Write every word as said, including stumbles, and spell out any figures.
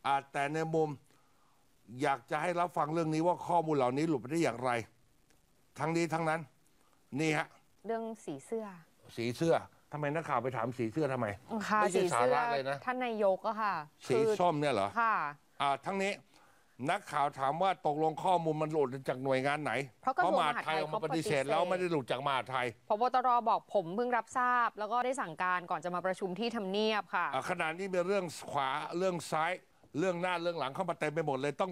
อ่าแต่ในมุมอยากจะให้รับฟังเรื่องนี้ว่าข้อมูลเหล่านี้หลุดไปได้อย่างไรทั้งนี้ทั้งนั้นนี่ฮะเรื่องสีเสื้อสีเสื้อทำไมนักข่าวไปถามสีเสื้อทำไมค่ะไม่ใช่สาระเลยนะท่านนายกอะค่ะสีส้มเนี่ยเหรอค่ะอ่าทั้งนี้นักข่าวถามว่าตกลงข้อมูลมันหลุดจากหน่วยงานไหนเพราะกระทรวงมหาดไทยออกมาปฏิเสธแล้วไม่ได้หลุดจากมหาดไทยพบตรบอกผมเพิ่งรับทราบแล้วก็ได้สั่งการก่อนจะมาประชุมที่ทำเนียบค่ะขณะนี้มีเรื่องขวาเรื่องซ้ายเรื่องหน้าเรื่องหลังเข้ามาเต็มไปหมดเลยต้อง